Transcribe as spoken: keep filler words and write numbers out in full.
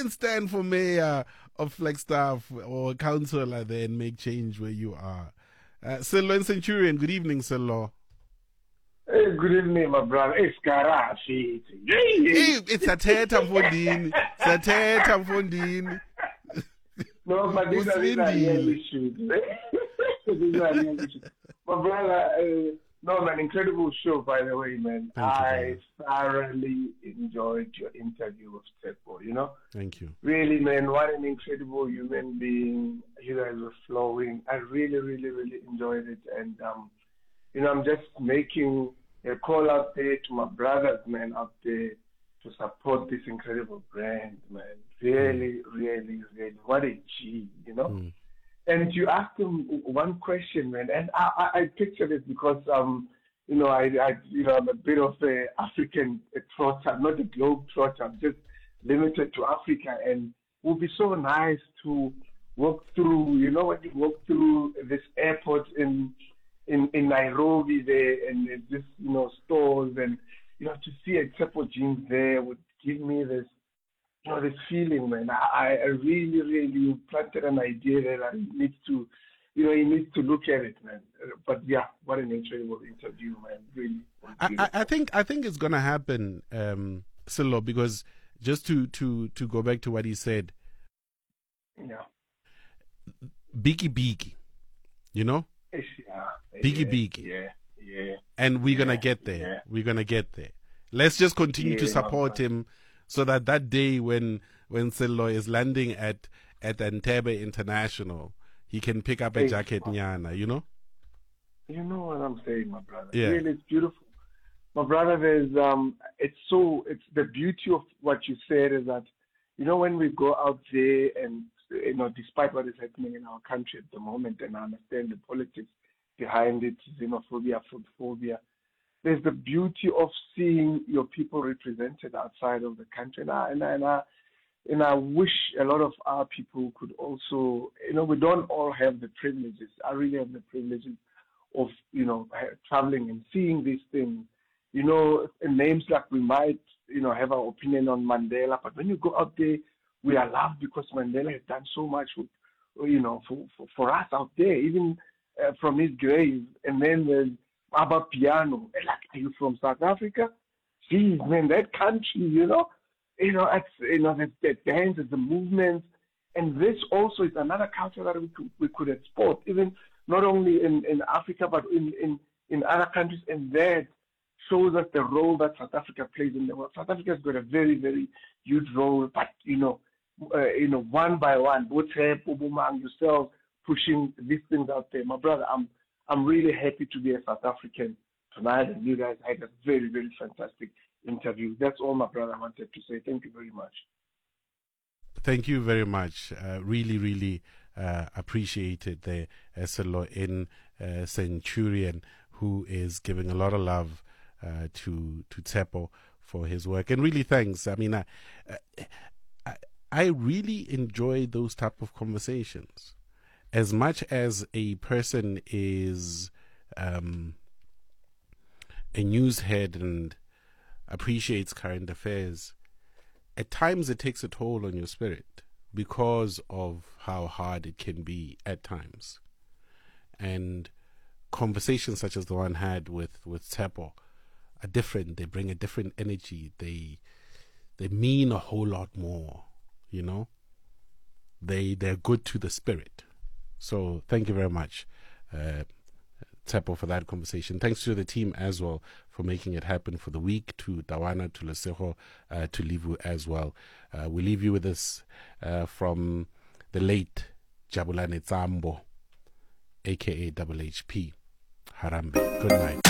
and stand for mayor of Flagstaff or councillor there and make change where you are. Uh, Sello and Centurion, good evening, Sello. Hey, good evening, my brother. It's Karachi. Hey, it's a teta Fondini. It's a teta Fondini. No, but these are these are real issues. These are real issues. My brother, uh, no, man, incredible show, by the way, man. Thank I you, thoroughly enjoyed your interview with Tsepo, you know? Thank you. Really, man, what an incredible human being. You guys were flowing. I really, really, really enjoyed it. And, um, you know, I'm just making a call out there to my brothers, man, out there to support this incredible brand, man. Really, mm. really, really. What a G, you know? Mm. And you asked him one question, man, and I, I, I pictured it because, um, you know, I, I, you know, I'm a bit of an African trotter, not a globe trotter. I'm just limited to Africa, and it would be so nice to walk through, you know, when you walk through this airport in in, in Nairobi there, and there's just, you know, stores, and, you know, to see a Tsepo jeans there would give me this, you know, this feeling, man. I, I really, really planted an idea there that he needs to, you know, he needs to look at it, man. But yeah, what an incredible interview, man. Really. I, I think I think it's gonna happen, um, Sello, because just to, to, to go back to what he said. Yeah. Biggie Biggie, you know? Yeah. Biggie yeah, Biggie. Yeah, yeah. And we're yeah, gonna get there. Yeah. We're gonna get there. Let's just continue yeah, to support no, him, so that that day when when Sello is landing at at Entebbe International, he can pick up a hey, jacket nyana, you know? You know what I'm saying, my brother. Yeah. Really, it's beautiful. My brother, there's um it's so it's the beauty of what you said is that, you know, when we go out there and, you know, despite what is happening in our country at the moment, and I understand the politics behind it, xenophobia, phobia, there's the beauty of seeing your people represented outside of the country. And I, and I, and I, and I wish a lot of our people could also, you know, we don't all have the privileges. I really have the privileges of, you know, traveling and seeing these things. You know, names like we might, you know, have our opinion on Mandela, but when you go out there, we are loved because Mandela has done so much, for, you know, for, for, for us out there, even uh, from his grave. And then there's Abba Piano. Like, are you from South Africa? Geez, man, that country, you know, you know, it's, you know, the, the dance, the movements, and this also is another culture that we could, we could export, even not only in, in Africa, but in, in, in other countries, and that shows us the role that South Africa plays in the world. South Africa has got a very, very huge role, but, you know, uh, you know, one by one, Botshe, Bobomang, yourself, pushing these things out there. My brother, I'm I'm really happy to be a South African tonight, and you guys had a very, very fantastic interview. That's all, my brother, I wanted to say. Thank you very much. Thank you very much. Uh, really, really uh, appreciated the uh, Sello in uh, Centurion, who is giving a lot of love uh, to to Tsepo for his work. And really, thanks. I mean, I, I, I really enjoy those type of conversations. As much as a person is um, a newshead and appreciates current affairs, at times it takes a toll on your spirit because of how hard it can be at times. And conversations such as the one I had with, with Tsepo are different. They bring a different energy. They they mean a whole lot more, you know. They, they're good to the spirit. So thank you very much, uh, Tsepo, for that conversation. Thanks to the team as well for making it happen for the week, to Tawana, to Lesego, uh, to Livu as well. Uh, we leave you with this uh, from the late Jabulani Tsambo, a k a Double H P. Harambe. Good night.